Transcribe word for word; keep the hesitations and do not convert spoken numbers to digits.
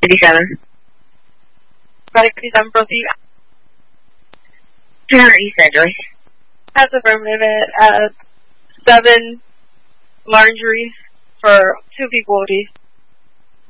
fifty-seven. Product fifty-seven, proceed. two hundred East Angeles. That's affirmative at uh, seven laundries for two people O D.